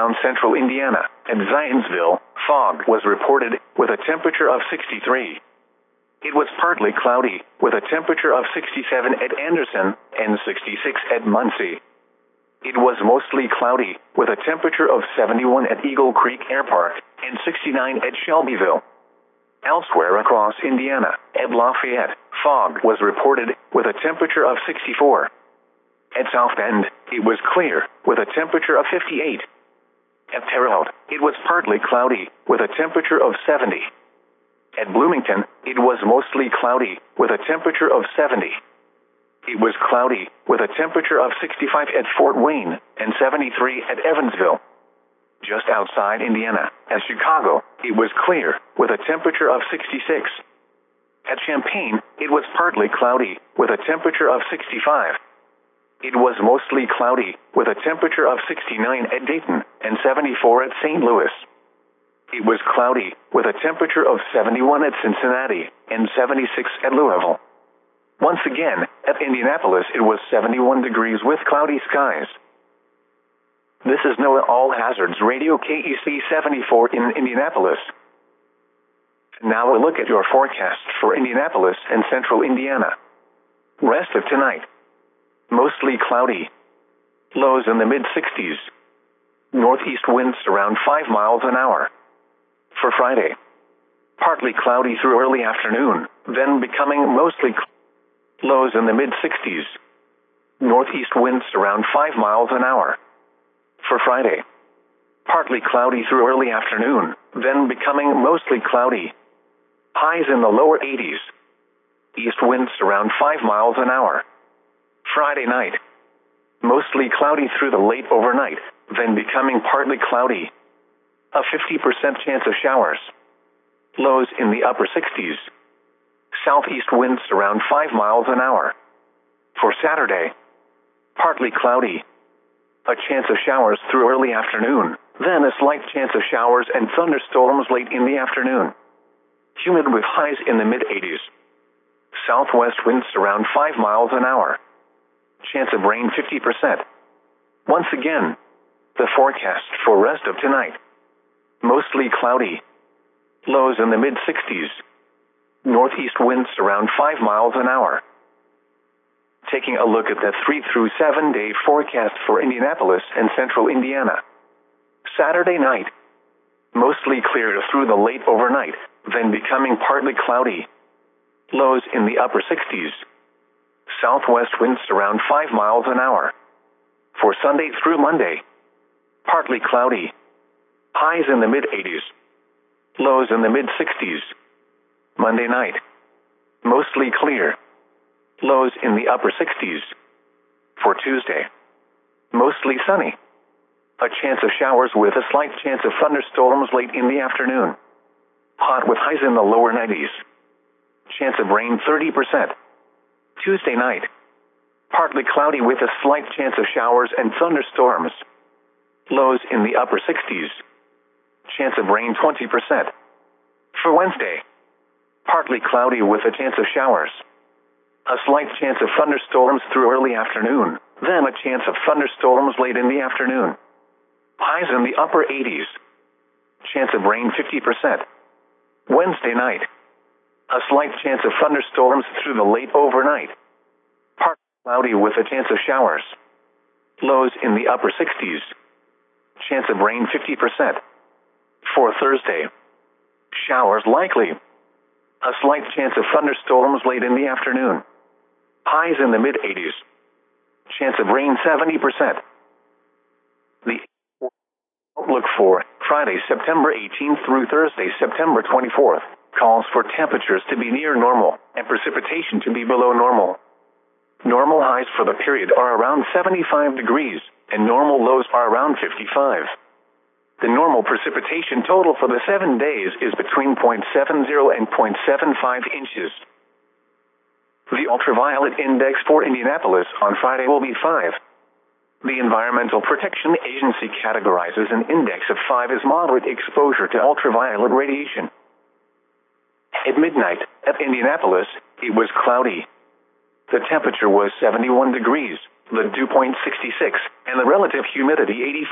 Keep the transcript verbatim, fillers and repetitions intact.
around central Indiana. At Zionsville, fog was reported, with a temperature of sixty-three. It was partly cloudy, with a temperature of sixty-seven at Anderson, and sixty-six at Muncie. It was mostly cloudy, with a temperature of seventy-one at Eagle Creek Air Park, and sixty-nine at Shelbyville. Elsewhere across Indiana, at Lafayette, fog was reported, with a temperature of sixty-four. At South Bend, it was clear, with a temperature of fifty-eight. At Terre Haute, it was partly cloudy, with a temperature of seventy. At Bloomington, it was mostly cloudy, with a temperature of seventy. It was cloudy, with a temperature of sixty-five at Fort Wayne, and seventy-three at Evansville. Just outside Indiana, at Chicago, it was clear, with a temperature of sixty-six. At Champaign, it was partly cloudy, with a temperature of sixty-five. It was mostly cloudy, with a temperature of sixty-nine at Dayton, and seventy-four at Saint Louis. It was cloudy, with a temperature of seventy-one at Cincinnati, and seventy-six at Louisville. Once again, at Indianapolis it was seventy-one degrees with cloudy skies. This is NOAA All Hazards Radio K E C seventy-four in Indianapolis. Now a look at your forecast for Indianapolis and central Indiana. Rest of tonight. Mostly cloudy. Lows in the mid-sixties. Northeast winds around five miles an hour. For Friday. Partly cloudy through early afternoon, then becoming mostly cloudy. Lows in the mid-sixties. Northeast winds around five miles an hour. For Friday. Partly cloudy through early afternoon, then becoming mostly cloudy. Highs in the lower eighties. East winds around five miles an hour. Friday night. Mostly cloudy through the late overnight, then becoming partly cloudy. A fifty percent chance of showers. Lows in the upper sixties. Southeast winds around five miles an hour. For Saturday. Partly cloudy. A chance of showers through early afternoon, then a slight chance of showers and thunderstorms late in the afternoon. Humid with highs in the mid-eighties. Southwest winds around five miles an hour. Chance of rain fifty percent. Once again, the forecast for rest of tonight. Mostly cloudy. Lows in the mid-sixties. Northeast winds around five miles an hour. Taking a look at the three through seven day forecast for Indianapolis and central Indiana. Saturday night. Mostly clear through the late overnight, then becoming partly cloudy. Lows in the upper sixties. Southwest winds around five miles an hour. For Sunday through Monday. Partly cloudy. Highs in the mid-eighties. Lows in the mid-sixties. Monday night. Mostly clear. Lows in the upper sixties. For Tuesday. Mostly sunny. A chance of showers with a slight chance of thunderstorms late in the afternoon. Hot with highs in the lower nineties. Chance of rain thirty percent. Tuesday night. Partly cloudy with a slight chance of showers and thunderstorms. Lows in the upper sixties. Chance of rain twenty percent. For Wednesday. Partly cloudy with a chance of showers. A slight chance of thunderstorms through early afternoon, then a chance of thunderstorms late in the afternoon. Highs in the upper eighties. Chance of rain fifty percent. Wednesday night. A slight chance of thunderstorms through the late overnight. Partly cloudy with a chance of showers. Lows in the upper sixties. Chance of rain fifty percent. For Thursday. Showers likely. A slight chance of thunderstorms late in the afternoon. Highs in the mid-eighties. Chance of rain seventy percent. The outlook for Friday, September eighteenth through Thursday, September twenty-fourth, calls for temperatures to be near normal and precipitation to be below normal. Normal highs for the period are around seventy-five degrees, and normal lows are around fifty-five. The normal precipitation total for the seven days is between zero point seven zero and zero point seven five inches. The ultraviolet index for Indianapolis on Friday will be five. The Environmental Protection Agency categorizes an index of five as moderate exposure to ultraviolet radiation. At midnight, at Indianapolis, it was cloudy. The temperature was seventy-one degrees, the dew point sixty-six, and the relative humidity eighty-five.